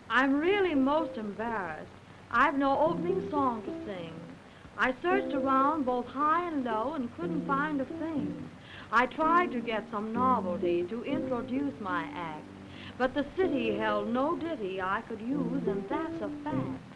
I'm really most embarrassed. I've no opening song to sing. I searched around both high and low and couldn't find a thing. I tried to get some novelty to introduce my act, but the city held no ditty I could use, and that's a fact.